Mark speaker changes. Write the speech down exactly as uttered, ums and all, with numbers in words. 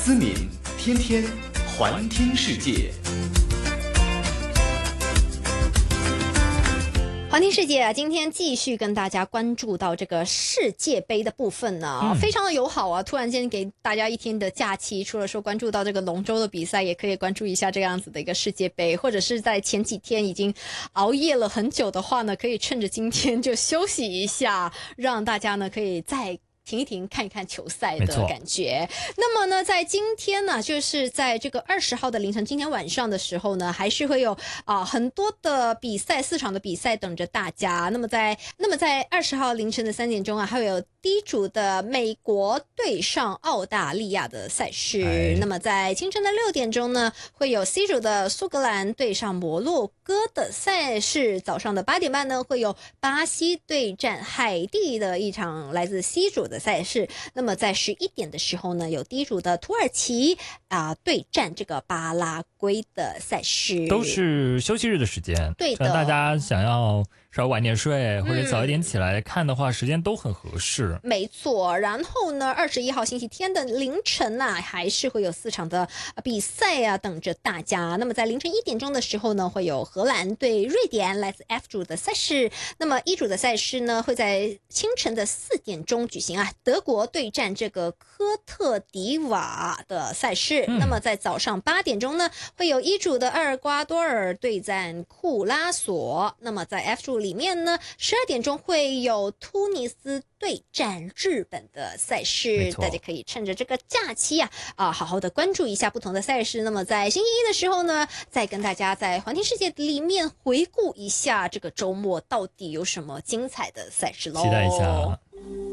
Speaker 1: 思敏，天天环听世界。
Speaker 2: 环听世界啊，今天继续跟大家关注到这个世界杯的部分呢、嗯，非常的友好啊！突然间给大家一天的假期，除了说关注到这个龙舟的比赛，也可以关注一下这样子的一个世界杯，或者是在前几天已经熬夜了很久的话呢，可以趁着今天就休息一下，让大家呢可以再停一停，看一看球赛的感觉。那么呢，在今天呢，就是在这个二十号的凌晨，今天晚上的时候呢，还是会有啊、呃、很多的比赛，四场的比赛等着大家。那么在那么在二十号凌晨的三点钟啊，还会有D组的美国对上澳大利亚的赛事。哎、那么在清晨的六点钟呢，会有 C 组的苏格兰对上摩洛哥的赛事。早上的八点半呢，会有巴西对战海地的一场来自 C 组的赛事。那么在十一点的时候呢，有 D 组的土耳其啊、呃、对战这个巴拉圭的赛事，
Speaker 3: 都是休息日的时间。
Speaker 2: 对的，
Speaker 3: 大家想要稍微晚点睡或者早一点起来看的话，嗯、时间都很合适。
Speaker 2: 没错。然后呢，二十一号星期天的凌晨啊，还是会有四场的比赛啊等着大家。那么在凌晨一点钟的时候呢，会有荷兰对瑞典来自 F 组的赛事。那么 E 组的赛事呢，会在清晨的四点钟举行啊。德国对战这个科特迪瓦的赛事、嗯、那么在早上八点钟呢，会有一组的厄尔瓜多尔对战库拉索。那么在 F 组里面呢，十二点钟会有突尼斯对战日本的赛事，大家可以趁着这个假期啊啊，好好的关注一下不同的赛事。那么在星期一的时候呢，再跟大家在环听世界里面回顾一下这个周末到底有什么精彩的赛事喽，
Speaker 3: 期待一下。